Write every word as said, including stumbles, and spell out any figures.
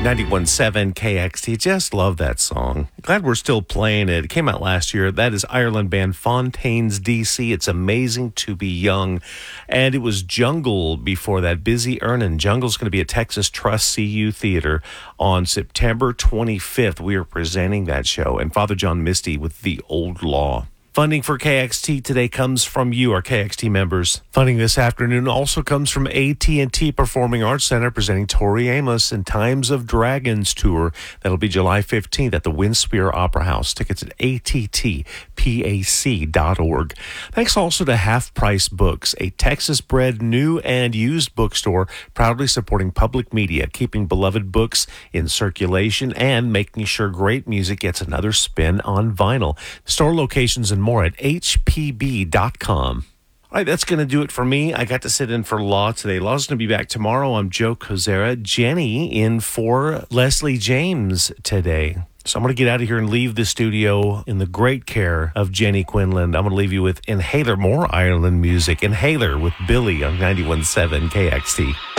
ninety-one point seven K X T. Just love that song. Glad we're still playing it. It came out last year. That is Ireland band Fontaines D C. It's amazing to be young. And it was Jungle before that. Busy Earnin'. Jungle's going to be at Texas Trust C U Theater on September twenty-fifth. We are presenting that show. And Father John Misty with The Old Law. Funding for K X T today comes from you, our K X T members. Funding this afternoon also comes from A T and T Performing Arts Center presenting Tori Amos and Times of Dragons Tour. That'll be July fifteenth at the Winspear Opera House. Tickets at A T T pac dot org. Thanks also to Half Price Books, a Texas-bred new and used bookstore proudly supporting public media, keeping beloved books in circulation and making sure great music gets another spin on vinyl. Store locations and more at H P B dot com. All right, that's going to do it for me. I got to sit in for Law today. Law's going to be back tomorrow. I'm Joe Kozera. Jenny in for Leslie James today. So I'm going to get out of here and leave the studio in the great care of Jenny Quinlan. I'm going to leave you with Inhaler, more Ireland music. Inhaler with Billy on ninety-one point seven K X T.